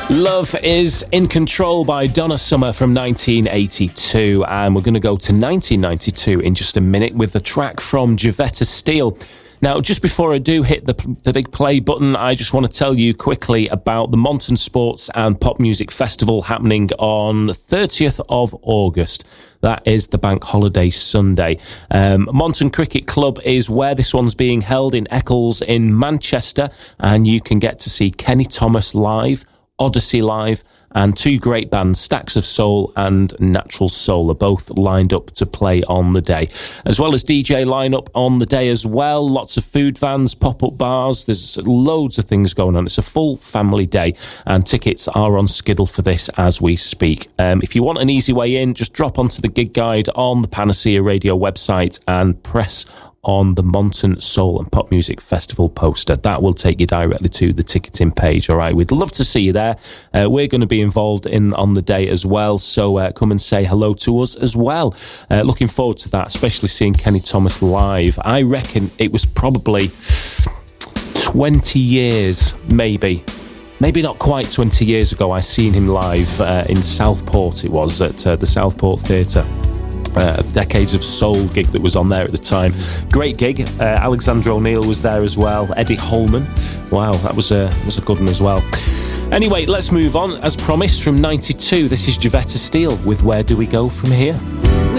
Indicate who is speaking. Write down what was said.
Speaker 1: Love is in Control by Donna Summer from 1982, and we're going to go to 1992 in just a minute with the track from Jovetta Steele. Now, just before I do hit the big play button, I just want to tell you quickly about the Monton Sports and Pop Music Festival happening on the 30th of August. That is the Bank Holiday Sunday. Monton Cricket Club is where this one's being held, in Eccles in Manchester, and you can get to see Kenny Thomas live, Odyssey live, and two great bands, Stacks of Soul and Natural Soul, are both lined up to play on the day. As well as DJ lineup on the day as well. Lots of food vans, pop-up bars. There's loads of things going on. It's a full family day, and tickets are on Skiddle for this as we speak. If you want an easy way in, just drop onto the gig guide on the Panacea Radio website and press on the Monton Soul and Pop Music Festival poster. That will take you directly to the ticketing page. All right, we'd love to see you there. We're going to be involved on the day as well, so come and say hello to us as well. Looking forward to that, especially seeing Kenny Thomas live. I reckon it was probably 20 years, maybe not quite 20 years ago, I seen him live in Southport. It was at the Southport Theatre. Decades of Soul gig that was on there at the time. Great gig. Alexander O'Neill was there as well. Eddie Holman. Wow, that was a good one as well. Anyway, let's move on. As promised, from 92, this is Jovetta Steele with Where Do We Go From Here?